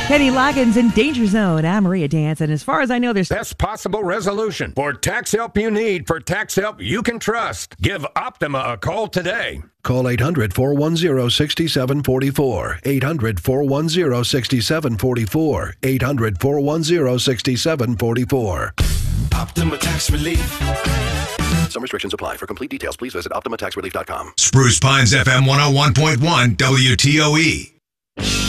Kenny Loggins in Danger Zone. I'm Maria Dance, and as far as I know, there's Best possible resolution for tax help you need for tax help you can trust. Give Optima a call today. Call 800-410-6744. 800-410-6744. 800-410-6744. Optima Tax Relief. Some restrictions apply. For complete details, please visit OptimaTaxRelief.com. Spruce Pines FM 101.1 WTOE.